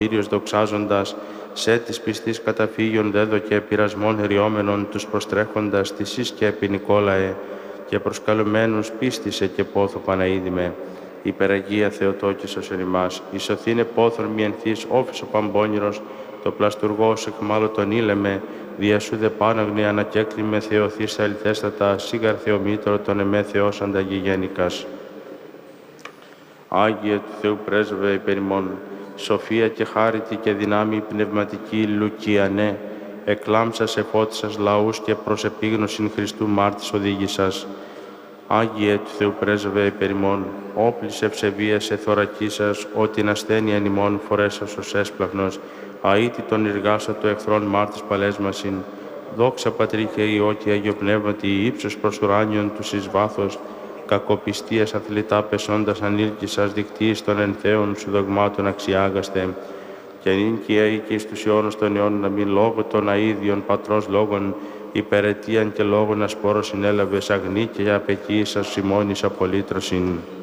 Κύριος δοξάζοντας, σε της πιστής καταφύγιον δέδο και πειρασμών εριόμενων τους προστρέχοντας της εις και επί Νικόλαε και προσκαλουμένους πίστησε και πόθο Παναίδημε. Υπεραγία Θεοτόκησος εν ημάς, ισοθήνε πόθον μη ενθείς όφης ο Παμπώνηρος, το πλαστουργός εκμάλω τον ήλεμε, δια σου δε πάναγνη ανακέκλημε Θεοθείς αληθέστατα, σίγαρ Θεομήτρο τον εμέ Θεός ανταγιγένικας. Άγιε του Θεού πρέσβε υπέρ ημών, σοφία και χάριτη και δυνάμει πνευματική Λουκιανέ, εκλάμψας εφώτισας λαούς και προς επίγνωσιν Χριστού μάρτης οδήγησας. Άγιε του Θεού πρέσβε υπέρ ημών, όπλης ευσεβίας εθωρακίσας, ότι την ασθένεια εν ημών φορέσας ως έσπλαχνος, αίτητον εργάσατο εχθρών μάρτης παλέσμασιν. Δόξα Πατρί και Υιό και Αγιο Πνεύματι, ύψος προς ουράνιον τους εις βάθος, κακοπιστίας αθλητά πεσόντας ανήλκησας δικτύης των ενθέων σου δογμάτων αξιάγαστε, και νυν και αίκη στους αιώνους των αιώνων να μην λόγω των αΐδιων πατρός λόγων, υπερετίαν και λόγων ασπόρος συνέλαβες αγνή και απεκοίησας ημώνης απολύτρωσιν.